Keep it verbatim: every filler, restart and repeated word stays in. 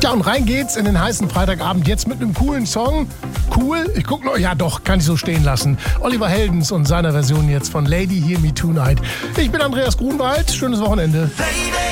Tja, und rein geht's in den heißen Freitagabend jetzt mit einem coolen Song. Cool? Ich guck noch, ja doch, kann ich so stehen lassen. Oliver Heldens und seiner Version jetzt von Lady Hear Me Tonight. Ich bin Andreas Grunwald, schönes Wochenende. Lady.